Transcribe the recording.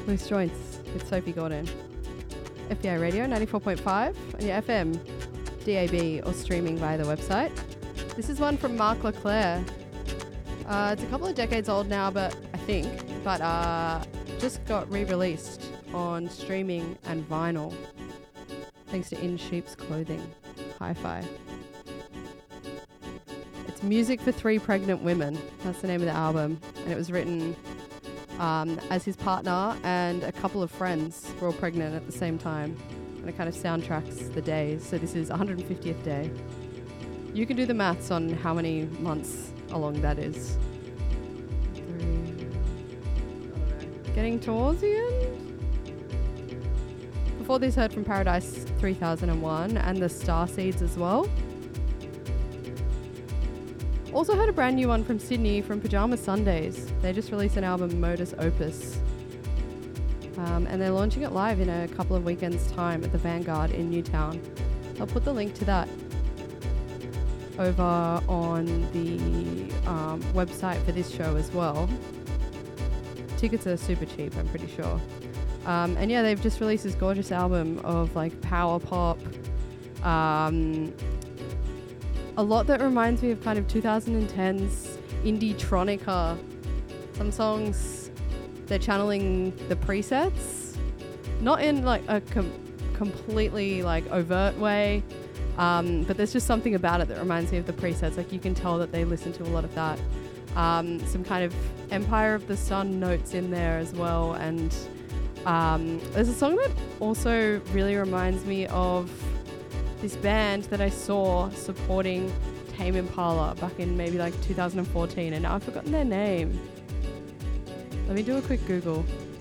Loose Joints with Sophie Gordon. FBI Radio 94.5 on your FM, DAB or streaming via the website. This is one from Mark Leclerc. It's a couple of decades old now, but just got re-released on streaming and vinyl thanks to In Sheep's Clothing Hi-Fi. It's Music for Three Pregnant Women. That's the name of the album, and it was written as his partner and a couple of friends were all pregnant at the same time, and it kind of soundtracks the days. So this is 150th day. You can do the maths on how many months along that is. 3, I don't know, getting towards the end. Before this, heard from Paradise 3001 and the Starseeds as well. Also heard a brand new one from Sydney from Pyjama Sundays. They just released an album, Modus Opus. And they're launching it live in a couple of weekends' time at the Vanguard in Newtown. I'll put the link to that over on the website for this show as well. Tickets are super cheap, I'm pretty sure. And yeah, they've just released this gorgeous album of like power pop, a lot that reminds me of kind of 2010s indie-tronica. Some songs, they're channeling the presets, not in like a completely like overt way, but there's just something about it that reminds me of the presets. Like you can tell that they listen to a lot of that. Some kind of Empire of the Sun notes in there as well. And there's a song that also really reminds me of this band that I saw supporting Tame Impala back in maybe like 2014, and now I've forgotten their name. Let me do a quick Google.